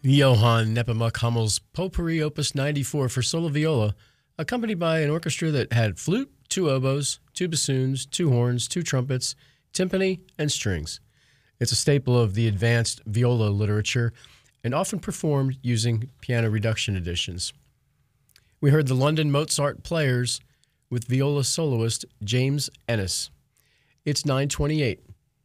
Johann Nepomuk Hummel's Potpourri Opus 94 for solo viola, accompanied by an orchestra that had flute, two oboes, two bassoons, two horns, two trumpets, timpani, and strings. It's a staple of the advanced viola literature and often performed using piano reduction editions. We heard the London Mozart Players with viola soloist James Ennis. It's 9:28.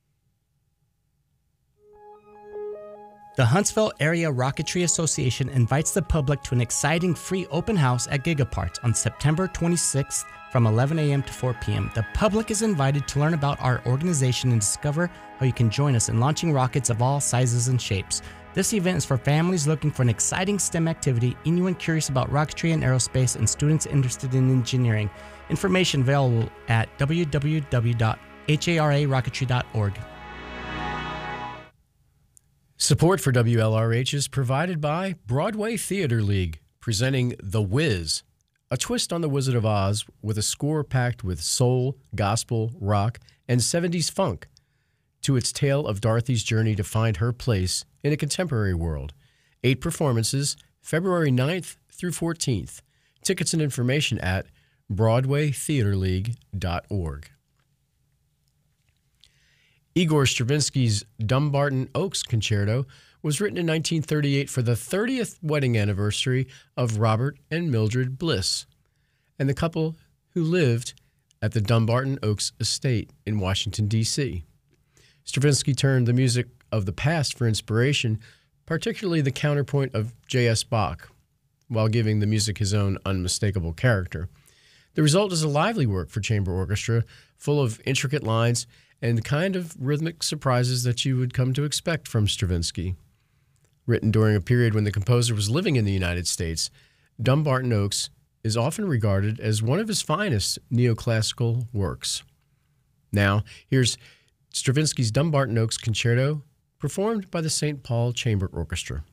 The Huntsville Area Rocketry Association invites the public to an exciting free open house at Gigaparts on September 26th from 11 a.m. to 4 p.m. The public is invited to learn about our organization and discover how you can join us in launching rockets of all sizes and shapes. This event is for families looking for an exciting STEM activity, anyone curious about rocketry and aerospace, and students interested in engineering. Information available at www.hararocketry.org. Support for WLRH is provided by Broadway Theater League, presenting The Wiz, a twist on The Wizard of Oz with a score packed with soul, gospel, rock, and 70s funk to its tale of Dorothy's journey to find her place in a contemporary world. 8 performances, February 9th through 14th. Tickets and information at BroadwayTheaterLeague.org. Igor Stravinsky's Dumbarton Oaks Concerto was written in 1938 for the 30th wedding anniversary of Robert and Mildred Bliss and the couple who lived at the Dumbarton Oaks Estate in Washington, D.C. Stravinsky turned the music of the past for inspiration, particularly the counterpoint of J.S. Bach, while giving the music his own unmistakable character. The result is a lively work for chamber orchestra, full of intricate lines and the kind of rhythmic surprises that you would come to expect from Stravinsky. Written during a period when the composer was living in the United States, Dumbarton Oaks is often regarded as one of his finest neoclassical works. Now, here's Stravinsky's Dumbarton Oaks Concerto, performed by the St. Paul Chamber Orchestra.